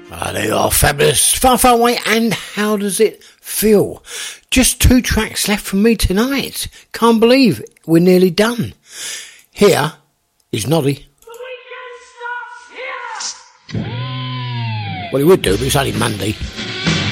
They are fabulous. Far, far away, and how does it feel? Just 2 tracks left from me tonight. Can't believe we're nearly done. Here is Noddy. Well, he would do, but it's only Monday.